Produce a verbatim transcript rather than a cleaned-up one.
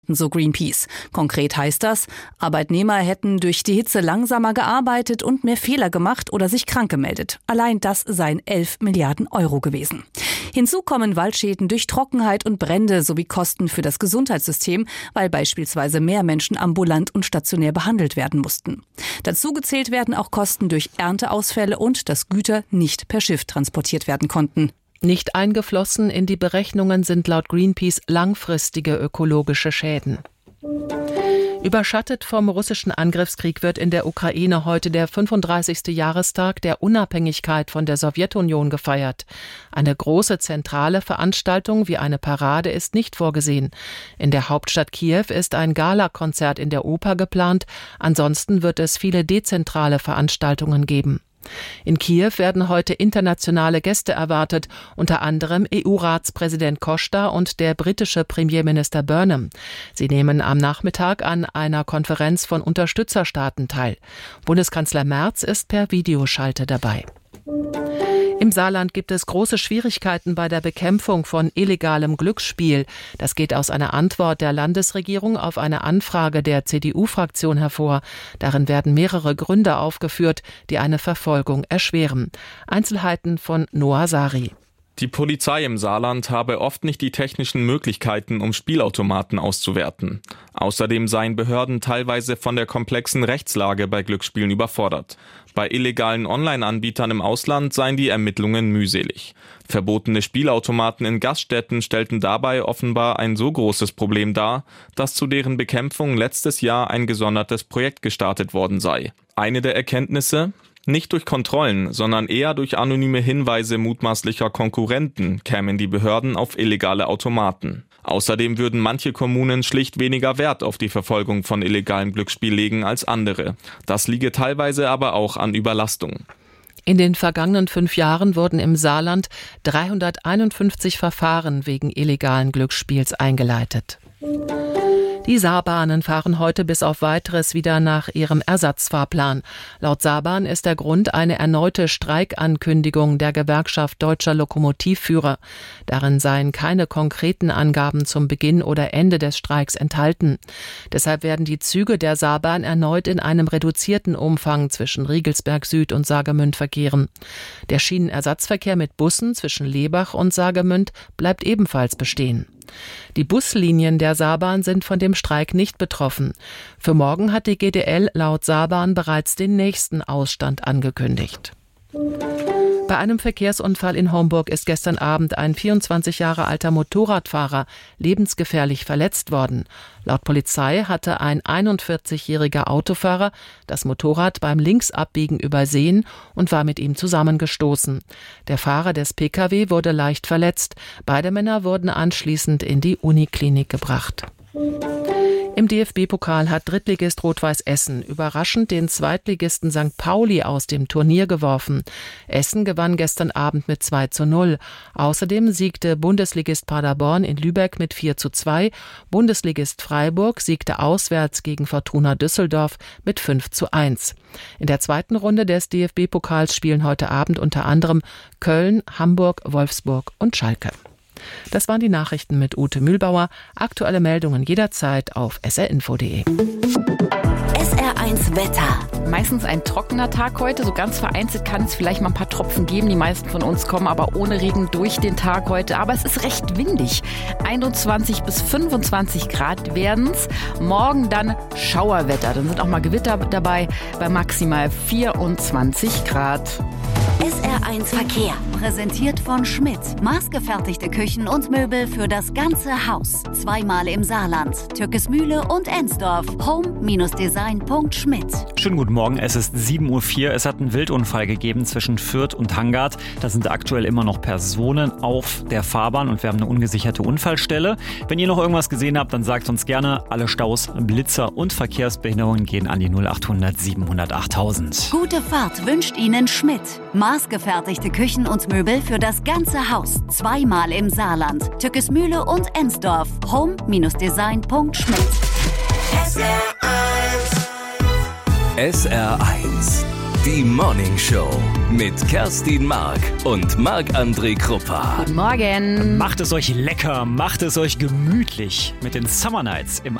so Greenpeace. Konkret heißt das, Arbeitnehmer hätten durch die Hitze langsamer gearbeitet und mehr Fehler gemacht oder sich krank gemeldet. Allein das seien elf Milliarden Euro gewesen. Hinzu kommen Waldschäden durch Trockenheit und Brände sowie Kosten für das Gesundheitssystem, weil beispielsweise mehr Menschen ambulant und stationär behandelt werden mussten. Dazu gezählt werden auch Kosten durch Ernteausfälle und dass Güter nicht per Schiff transportiert werden konnten. Nicht eingeflossen in die Berechnungen sind laut Greenpeace langfristige ökologische Schäden. Überschattet vom russischen Angriffskrieg wird in der Ukraine heute der fünfunddreißigste Jahrestag der Unabhängigkeit von der Sowjetunion gefeiert. Eine große zentrale Veranstaltung wie eine Parade ist nicht vorgesehen. In der Hauptstadt Kiew ist ein Galakonzert in der Oper geplant. Ansonsten wird es viele dezentrale Veranstaltungen geben. In Kiew werden heute internationale Gäste erwartet, unter anderem E U-Ratspräsident Costa und der britische Premierminister Burnham. Sie nehmen am Nachmittag an einer Konferenz von Unterstützerstaaten teil. Bundeskanzler Merz ist per Videoschalte dabei. Im Saarland gibt es große Schwierigkeiten bei der Bekämpfung von illegalem Glücksspiel. Das geht aus einer Antwort der Landesregierung auf eine Anfrage der C D U-Fraktion hervor. Darin werden mehrere Gründe aufgeführt, die eine Verfolgung erschweren. Einzelheiten von Noah Sari. Die Polizei im Saarland habe oft nicht die technischen Möglichkeiten, um Spielautomaten auszuwerten. Außerdem seien Behörden teilweise von der komplexen Rechtslage bei Glücksspielen überfordert. Bei illegalen Online-Anbietern im Ausland seien die Ermittlungen mühselig. Verbotene Spielautomaten in Gaststätten stellten dabei offenbar ein so großes Problem dar, dass zu deren Bekämpfung letztes Jahr ein gesondertes Projekt gestartet worden sei. Eine der Erkenntnisse: Nicht durch Kontrollen, sondern eher durch anonyme Hinweise mutmaßlicher Konkurrenten kämen die Behörden auf illegale Automaten. Außerdem würden manche Kommunen schlicht weniger Wert auf die Verfolgung von illegalem Glücksspiel legen als andere. Das liege teilweise aber auch an Überlastung. In den vergangenen fünf Jahren wurden im Saarland dreihunderteinundfünfzig Verfahren wegen illegalen Glücksspiels eingeleitet. Die Saarbahnen fahren heute bis auf Weiteres wieder nach ihrem Ersatzfahrplan. Laut Saarbahn ist der Grund eine erneute Streikankündigung der Gewerkschaft Deutscher Lokomotivführer. Darin seien keine konkreten Angaben zum Beginn oder Ende des Streiks enthalten. Deshalb werden die Züge der Saarbahn erneut in einem reduzierten Umfang zwischen Riegelsberg Süd und Saargemünd verkehren. Der Schienenersatzverkehr mit Bussen zwischen Lebach und Saargemünd bleibt ebenfalls bestehen. Die Buslinien der Saarbahn sind von dem Streik nicht betroffen. Für morgen hat die G D L laut Saarbahn bereits den nächsten Ausstand angekündigt. Bei einem Verkehrsunfall in Homburg ist gestern Abend ein vierundzwanzig Jahre alter Motorradfahrer lebensgefährlich verletzt worden. Laut Polizei hatte ein einundvierzigjähriger Autofahrer das Motorrad beim Linksabbiegen übersehen und war mit ihm zusammengestoßen. Der Fahrer des P K W wurde leicht verletzt. Beide Männer wurden anschließend in die Uniklinik gebracht. Im D F B-Pokal hat Drittligist Rot-Weiß Essen überraschend den Zweitligisten Sankt Pauli aus dem Turnier geworfen. Essen gewann gestern Abend mit zwei zu null. Außerdem siegte Bundesligist Paderborn in Lübeck mit vier zu zwei. Bundesligist Freiburg siegte auswärts gegen Fortuna Düsseldorf mit fünf zu eins. In der zweiten Runde des D F B-Pokals spielen heute Abend unter anderem Köln, Hamburg, Wolfsburg und Schalke. Das waren die Nachrichten mit Ute Mühlbauer. Aktuelle Meldungen jederzeit auf s r info punkt d e. S R eins Wetter. Meistens ein trockener Tag heute. So ganz vereinzelt kann es vielleicht mal ein paar Tropfen geben. Die meisten von uns kommen aber ohne Regen durch den Tag heute. Aber es ist recht windig. einundzwanzig bis fünfundzwanzig Grad werden es. Morgen dann Schauerwetter. Dann sind auch mal Gewitter dabei bei maximal vierundzwanzig Grad. S R eins Verkehr. Präsentiert von Schmidt. Maßgefertigte Küchen und Möbel für das ganze Haus. Zweimal im Saarland. Türkesmühle und Ensdorf. home Design punkt schmidt. Schönen guten Morgen, es ist sieben Uhr vier. Es hat einen Wildunfall gegeben zwischen Fürth und Hangard. Da sind aktuell immer noch Personen auf der Fahrbahn und wir haben eine ungesicherte Unfallstelle. Wenn ihr noch irgendwas gesehen habt, dann sagt uns gerne. Alle Staus, Blitzer und Verkehrsbehinderungen gehen an die null achthundert siebenhundert achttausend. Gute Fahrt wünscht Ihnen Schmidt. Maßgefertigte Küchen und Möbel für das ganze Haus. Zweimal im Saarland. Türkesmühle und Ensdorf. home Design punkt schmidt. S R eins. S R eins. Die Morning Show. mit Kerstin Mark und Marc-André Kruppa. Guten Morgen. Macht es euch lecker, macht es euch gemütlich mit den Summer Nights im